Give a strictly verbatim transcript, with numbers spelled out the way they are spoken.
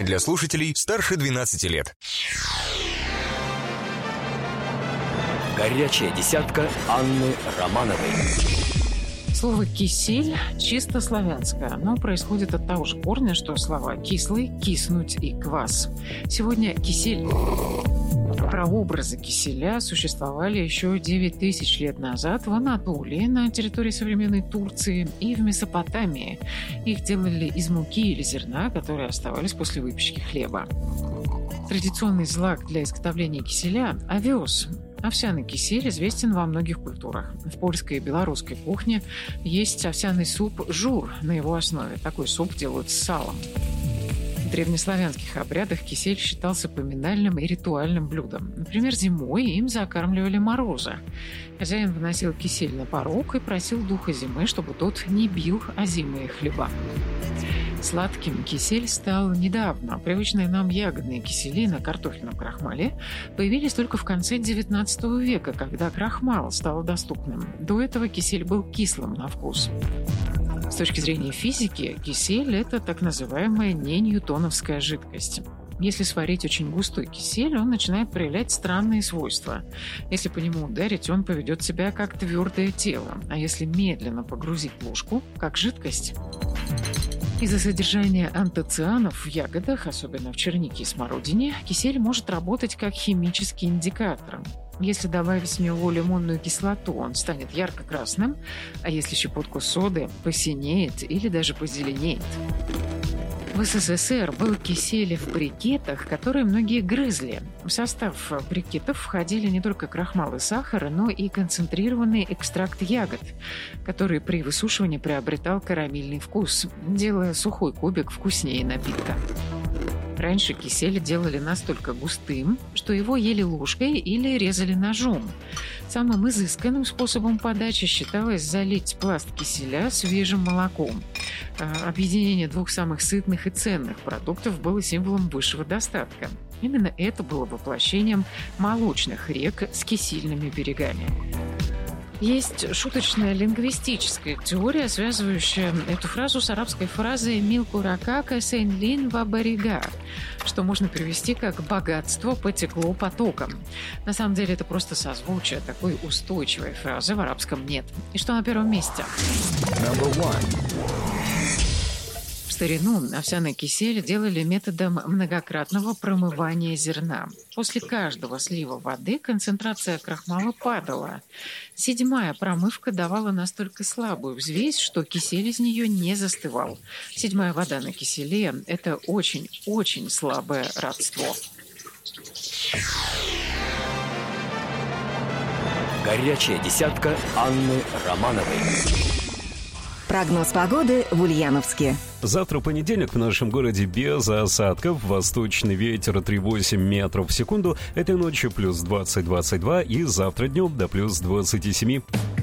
Для слушателей старше двенадцати лет. Горячая десятка Анны Романовой. Слово «кисель» чисто славянское. Оно происходит от того же корня, что слова «кислый», «киснуть» и «квас». Сегодня кисель. Прообразы киселя существовали еще девять тысяч лет назад в Анатолии, на территории современной Турции, и в Месопотамии. Их делали из муки или зерна, которые оставались после выпечки хлеба. Традиционный злак для изготовления киселя – овес. Овсяный кисель известен во многих культурах. В польской и белорусской кухне есть овсяный суп «жур» на его основе. Такой суп делают с салом. В древнеславянских обрядах кисель считался поминальным и ритуальным блюдом. Например, зимой им закармливали мороза. Хозяин выносил кисель на порог и просил духа зимы, чтобы тот не бил озимые хлеба. Сладким кисель стал недавно. Привычные нам ягодные кисели на картофельном крахмале появились только в конце девятнадцатого века, когда крахмал стал доступным. До этого кисель был кислым на вкус. С точки зрения физики, кисель – это так называемая неньютоновская жидкость. Если сварить очень густой кисель, он начинает проявлять странные свойства. Если по нему ударить, он поведет себя как твердое тело, а если медленно погрузить ложку, как жидкость. Из-за содержания антоцианов в ягодах, особенно в чернике и смородине, кисель может работать как химический индикатор. Если добавить в него лимонную кислоту, он станет ярко-красным, а если щепотку соды, посинеет или даже позеленеет. В СССР был кисель в брикетах, которые многие грызли. В состав брикетов входили не только крахмал и сахар, но и концентрированный экстракт ягод, который при высушивании приобретал карамельный вкус, делая сухой кубик вкуснее напитка. Раньше кисель делали настолько густым, что его ели ложкой или резали ножом. Самым изысканным способом подачи считалось залить пласт киселя свежим молоком. Объединение двух самых сытных и ценных продуктов было символом высшего достатка. Именно это было воплощением молочных рек с кисельными берегами. Есть шуточная лингвистическая теория, связывающая эту фразу с арабской фразой «милку ракака сейнлин вабарига», что можно перевести как «богатство потекло потоком». На самом деле это просто созвучие, такой устойчивой фразы в арабском нет. И что на первом месте? В старину овсяный кисель делали методом многократного промывания зерна. После каждого слива воды концентрация крахмала падала. Седьмая промывка давала настолько слабую взвесь, что кисель из нее не застывал. Седьмая вода на киселе – это очень-очень слабое родство. Горячая десятка Анны Романовой. Прогноз погоды в Ульяновске. Завтра понедельник в нашем городе без осадков. Восточный ветер три целых восемь десятых метров в секунду. Этой ночью плюс двадцать - двадцать два и завтра днем до плюс двадцать семь.